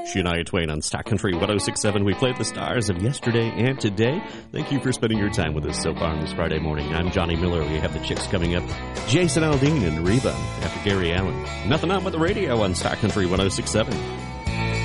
Shania Twain on Stock Country 106.7. We played the stars of yesterday and today. Thank you for spending your time with us so far on this Friday morning. I'm Johnny Miller. We have the Chicks coming up. Jason Aldean and Reba after Gary Allen. Nothing on with the radio on Stock Country 106.7.